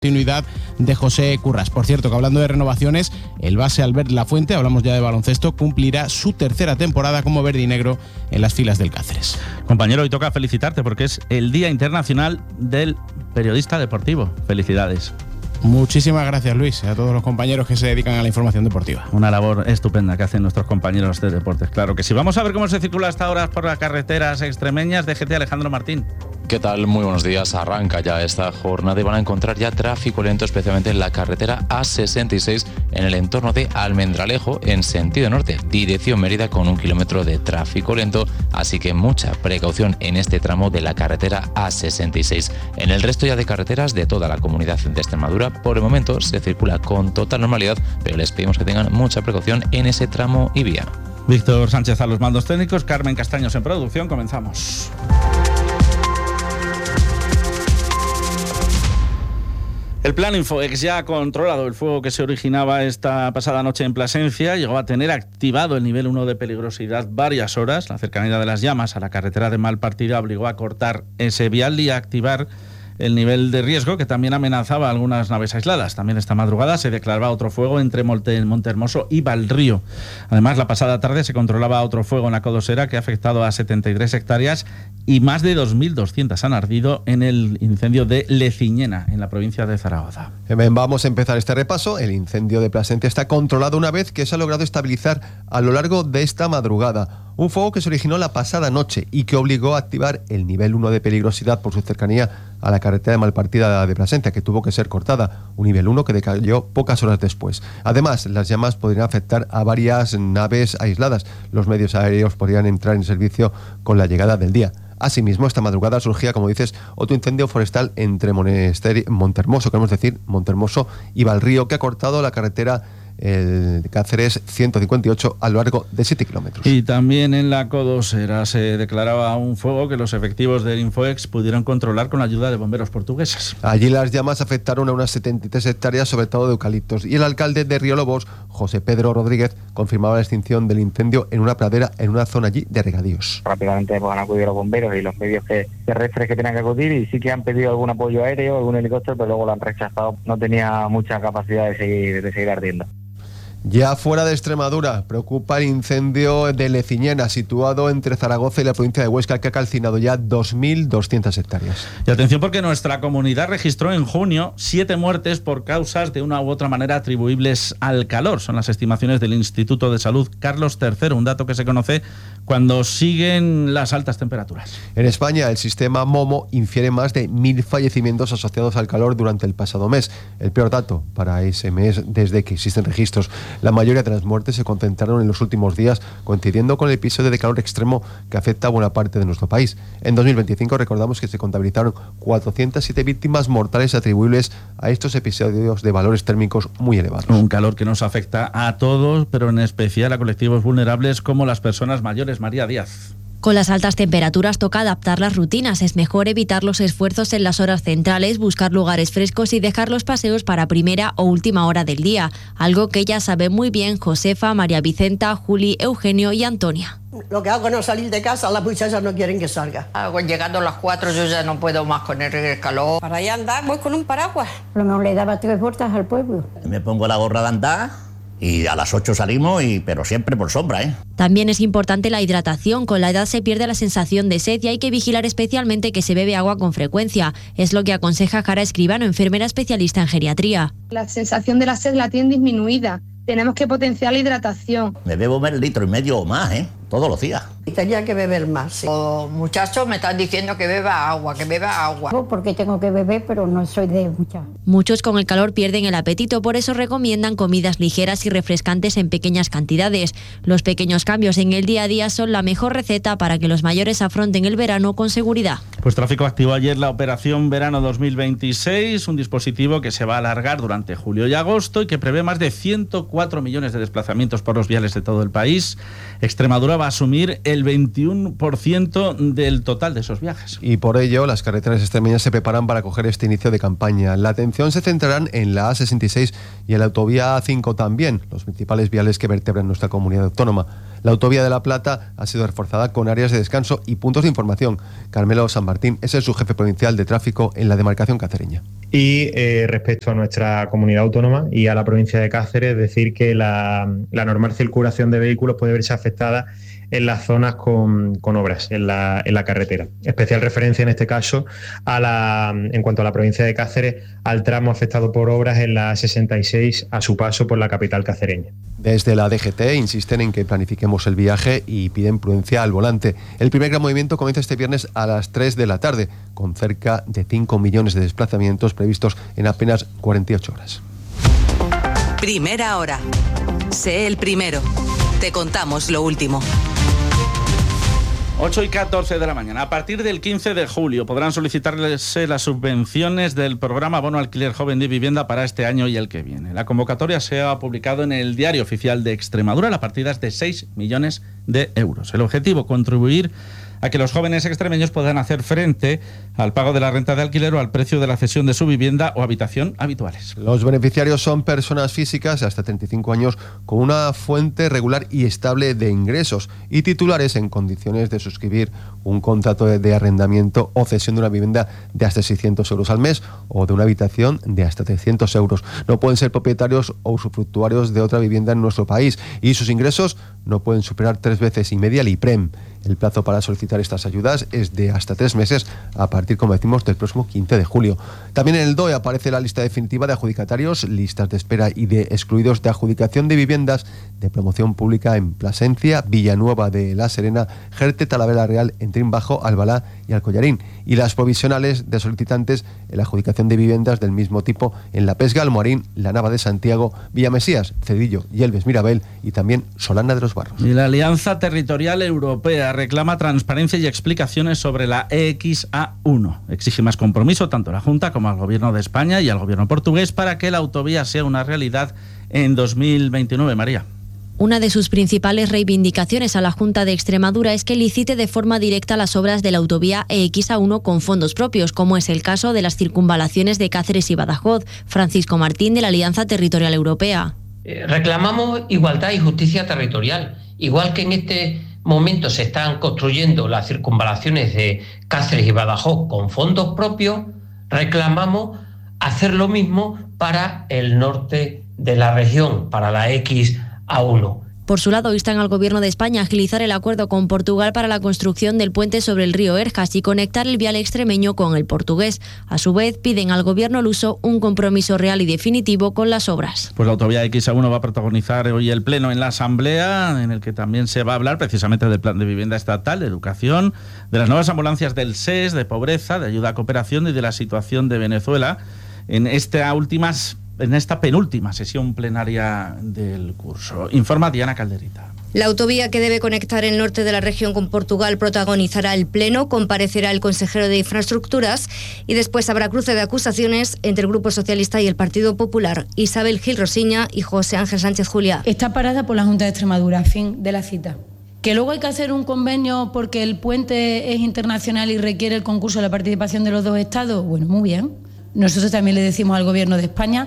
continuidad de José Currás. Por cierto, que hablando de renovaciones, el base Albert Lafuente, hablamos ya de baloncesto, cumplirá su tercera temporada como verde y negro en las filas del Cáceres. Compañero, hoy toca felicitarte porque es el Día Internacional del Periodista Deportivo. Felicidades. Muchísimas gracias, Luis, a todos los compañeros que se dedican a la información deportiva. Una labor estupenda que hacen nuestros compañeros de deportes, claro que sí. Vamos a ver cómo se circula hasta ahora por las carreteras extremeñas. DGT, Alejandro Martín. ¿Qué tal? Muy buenos días. Arranca ya esta jornada y van a encontrar ya tráfico lento, especialmente en la carretera A66 en el entorno de Almendralejo en sentido norte, dirección Mérida, con 1 kilómetro de tráfico lento, así que mucha precaución en este tramo de la carretera A66. En el resto ya de carreteras de toda la comunidad de Extremadura, por el momento se circula con total normalidad, pero les pedimos que tengan mucha precaución en ese tramo y vía. Víctor Sánchez a los mandos técnicos, Carmen Castaños en producción. Comenzamos. El plan Infoex ya ha controlado el fuego que se originaba esta pasada noche en Plasencia. Llegó a tener activado el nivel 1 de peligrosidad varias horas. La cercanía de las llamas a la carretera de Malpartida obligó a cortar ese vial y a activar el nivel de riesgo, que también amenazaba a algunas naves aisladas. También esta madrugada se declaraba otro fuego entre Montehermoso y Valrío. Además, la pasada tarde se controlaba otro fuego en la Codosera que ha afectado a 73 hectáreas y más de 2.200 han ardido en el incendio de Leciñena, en la provincia de Zaragoza. Vamos a empezar este repaso. El incendio de Plasencia está controlado una vez que se ha logrado estabilizar a lo largo de esta madrugada. Un fuego que se originó la pasada noche y que obligó a activar el nivel 1 de peligrosidad por su cercanía a la carretera de Malpartida de Plasencia, que tuvo que ser cortada. Un nivel 1 que decayó pocas horas después. Además, las llamas podrían afectar a varias naves aisladas. Los medios aéreos podrían entrar en servicio con la llegada del día. Asimismo, esta madrugada surgía, como dices, otro incendio forestal entre Montehermoso, queremos decir, Montehermoso y Valrío, que ha cortado la carretera el Cáceres 158 a lo largo de 7 kilómetros. Y también en la Codosera se declaraba un fuego que los efectivos del Infoex pudieron controlar con la ayuda de bomberos portugueses. Allí las llamas afectaron a unas 73 hectáreas, sobre todo de eucaliptos, y el alcalde de Riolobos, José Pedro Rodríguez, confirmaba la extinción del incendio en una pradera en una zona allí de regadíos. Rápidamente han acudido los bomberos y los medios terrestres que tenían que acudir, y sí que han pedido algún apoyo aéreo, algún helicóptero, pero luego lo han rechazado. No tenía mucha capacidad de seguir ardiendo. Ya fuera de Extremadura, preocupa el incendio de Leciñena, situado entre Zaragoza y la provincia de Huesca, que ha calcinado ya 2.200 hectáreas. Y atención, porque nuestra comunidad registró en junio 7 muertes por causas de una u otra manera atribuibles al calor. Son las estimaciones del Instituto de Salud Carlos III, un dato que se conoce cuando siguen las altas temperaturas. En España, el sistema MOMO infiere más de 1.000 fallecimientos asociados al calor durante el pasado mes. El peor dato para ese mes desde que existen registros. La mayoría de las muertes se concentraron en los últimos días, coincidiendo con el episodio de calor extremo que afecta a buena parte de nuestro país. En 2025 recordamos que se contabilizaron 407 víctimas mortales atribuibles a estos episodios de valores térmicos muy elevados. Un calor que nos afecta a todos, pero en especial a colectivos vulnerables como las personas mayores. María Díaz. Con las altas temperaturas toca adaptar las rutinas. Es mejor evitar los esfuerzos en las horas centrales, buscar lugares frescos y dejar los paseos para primera o última hora del día. Algo que ya sabe muy bien Josefa, María Vicenta, Juli, Eugenio y Antonia. Lo que hago es no salir de casa, las muchachas no quieren que salga. Llegando a las 4 yo ya no puedo más con el calor. Para allá andar voy con un paraguas. A lo mejor le daba 3 vueltas al pueblo. Me pongo la gorra de andar y a las 8 salimos, pero siempre por sombra, ¿eh? También es importante la hidratación. Con la edad se pierde la sensación de sed y hay que vigilar especialmente que se bebe agua con frecuencia. Es lo que aconseja Jara Escribano, enfermera especialista en geriatría. La sensación de la sed la tienen disminuida. Tenemos que potenciar la hidratación. Me bebo 1,5 litros o más, todos los días. Y tenía que beber más, sí. Los muchachos me están diciendo que beba agua, Porque tengo que beber, pero no soy de mucha. Muchos con el calor pierden el apetito, por eso recomiendan comidas ligeras y refrescantes en pequeñas cantidades. Los pequeños cambios en el día a día son la mejor receta para que los mayores afronten el verano con seguridad. Pues Tráfico activó ayer la Operación Verano 2026, un dispositivo que se va a alargar durante julio y agosto y que prevé más de 104 millones de desplazamientos por los viales de todo el país. Extremadura va a asumir el 21% del total de esos viajes. Y por ello, las carreteras extremeñas se preparan para acoger este inicio de campaña. La atención se centrará en la A66 y en la autovía A5 también, los principales viales que vertebran nuestra comunidad autónoma. La autovía de La Plata ha sido reforzada con áreas de descanso y puntos de información. Carmelo San Martín es el subjefe provincial de tráfico en la demarcación cacereña. Y respecto a nuestra comunidad autónoma y a la provincia de Cáceres, decir que la normal circulación de vehículos puede verse afectada en las zonas con obras en la carretera. Especial referencia en este caso en cuanto a la provincia de Cáceres, al tramo afectado por obras en la 66 a su paso por la capital cacereña. Desde la DGT insisten en que planifiquemos el viaje y piden prudencia al volante. El primer gran movimiento comienza este viernes a las 3 de la tarde, con cerca de 5 millones de desplazamientos previstos en apenas 48 horas. Primera hora. Sé el primero. Te contamos lo último. 8:14 de la mañana. A partir del 15 de julio podrán solicitarse las subvenciones del programa Bono Alquiler Joven de Vivienda para este año y el que viene. La convocatoria se ha publicado en el Diario Oficial de Extremadura. La partida es de 6 millones de euros. El objetivo, contribuir a que los jóvenes extremeños puedan hacer frente al pago de la renta de alquiler o al precio de la cesión de su vivienda o habitación habituales. Los beneficiarios son personas físicas de hasta 35 años con una fuente regular y estable de ingresos y titulares en condiciones de suscribir un contrato de arrendamiento o cesión de una vivienda de hasta 600 euros al mes o de una habitación de hasta 300 euros. No pueden ser propietarios o usufructuarios de otra vivienda en nuestro país y sus ingresos no pueden superar 3 veces y media el IPREM. El plazo para solicitar estas ayudas es de hasta 3 meses a partir, como decimos, del próximo 15 de julio. También en el DOE aparece la lista definitiva de adjudicatarios, listas de espera y de excluidos de adjudicación de viviendas de promoción pública en Plasencia, Villanueva de la Serena, Jerte, Talavera Real, Entrín Bajo, Albalá y Alcollarín. Y las provisionales de solicitantes en la adjudicación de viviendas del mismo tipo en La Pesga, Almoharín, La Nava de Santiago, Villamesías, Cedillo, Yelves, Mirabel y también Solana de los Barros. Y la Alianza Territorial Europea reclama transparencia y explicaciones sobre la EXA1. Exige más compromiso tanto a la Junta como al Gobierno de España y al Gobierno portugués para que la autovía sea una realidad en 2029, María. Una de sus principales reivindicaciones a la Junta de Extremadura es que licite de forma directa las obras de la autovía EXA1 con fondos propios, como es el caso de las circunvalaciones de Cáceres y Badajoz. Francisco Martín, de la Alianza Territorial Europea. Reclamamos igualdad y justicia territorial, igual que en este momento se están construyendo las circunvalaciones de Cáceres y Badajoz con fondos propios, reclamamos hacer lo mismo para el norte de la región, para la EXA1. Por su lado, instan al Gobierno de España a agilizar el acuerdo con Portugal para la construcción del puente sobre el río Erjas y conectar el vial extremeño con el portugués. A su vez, piden al Gobierno luso un compromiso real y definitivo con las obras. Pues la autovía EXA1 va a protagonizar hoy el pleno en la Asamblea, en el que también se va a hablar precisamente del plan de vivienda estatal, de educación, de las nuevas ambulancias del SES, de pobreza, de ayuda a cooperación y de la situación de Venezuela en esta penúltima sesión plenaria del curso. Informa Diana Calderita. La autovía que debe conectar el norte de la región con Portugal protagonizará el pleno, comparecerá el consejero de Infraestructuras y después habrá cruce de acusaciones entre el Grupo Socialista y el Partido Popular. Isabel Gil Rosiña y José Ángel Sánchez Juliá. Está parada por la Junta de Extremadura, fin de la cita. Que luego hay que hacer un convenio porque el puente es internacional y requiere el concurso de la participación de los dos estados, bueno, muy bien. Nosotros también le decimos al Gobierno de España